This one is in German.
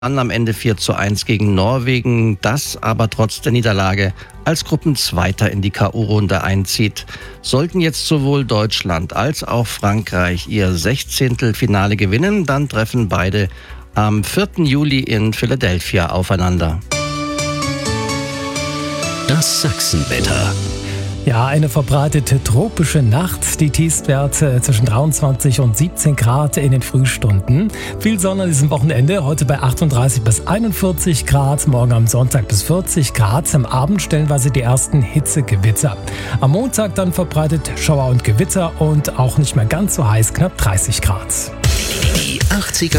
am Ende 4:1 gegen Norwegen, das aber trotz der Niederlage als Gruppenzweiter in die K.O.-Runde einzieht. Sollten jetzt sowohl Deutschland als auch Frankreich ihr 16. Finale gewinnen, dann treffen beide am 4. Juli in Philadelphia aufeinander. Das Sachsenwetter. Ja, eine verbreitete tropische Nacht. Die Tiefstwerte zwischen 23 und 17 Grad in den Frühstunden. Viel Sonne an diesem Wochenende. Heute bei 38 bis 41 Grad. Morgen am Sonntag bis 40 Grad. Am Abend stellenweise die ersten Hitzegewitter. Am Montag dann verbreitet Schauer und Gewitter und auch nicht mehr ganz so heiß, knapp 30 Grad. Die 80er